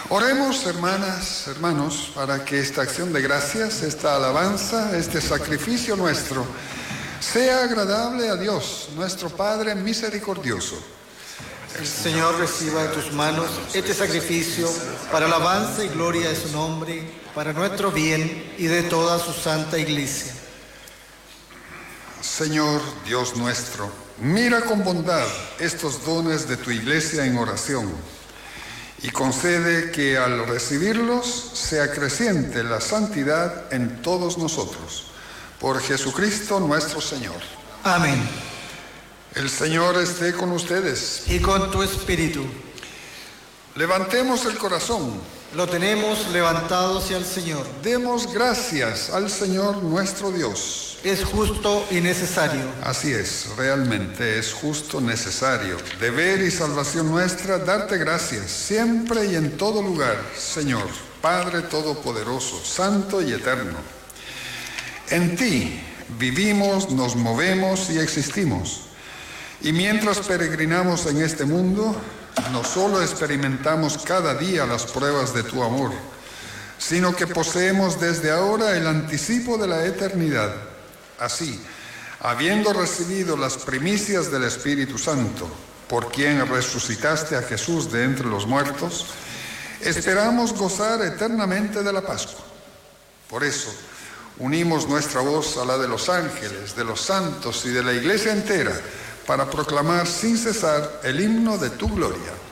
Oremos, hermanas, hermanos, para que esta acción de gracias, esta alabanza, este sacrificio nuestro, sea agradable a Dios, nuestro Padre misericordioso. El Señor reciba de tus manos este sacrificio para alabanza y gloria de su nombre, para nuestro bien y de toda su santa iglesia. Señor Dios nuestro, mira con bondad estos dones de tu iglesia en oración y concede que al recibirlos se acreciente la santidad en todos nosotros. Por Jesucristo nuestro Señor. Amén. El Señor esté con ustedes. Y con tu espíritu. Levantemos el corazón. Lo tenemos levantado hacia el Señor. Demos gracias al Señor nuestro Dios. Es justo y necesario. Así es, realmente es justo, necesario. Deber y salvación nuestra, darte gracias siempre y en todo lugar, Señor, Padre Todopoderoso, Santo y Eterno. En ti vivimos, nos movemos y existimos. Y mientras peregrinamos en este mundo, no solo experimentamos cada día las pruebas de tu amor, sino que poseemos desde ahora el anticipo de la eternidad. Así, habiendo recibido las primicias del Espíritu Santo, por quien resucitaste a Jesús de entre los muertos, esperamos gozar eternamente de la Pascua. Por eso, unimos nuestra voz a la de los ángeles, de los santos y de la Iglesia entera, para proclamar sin cesar el himno de tu gloria.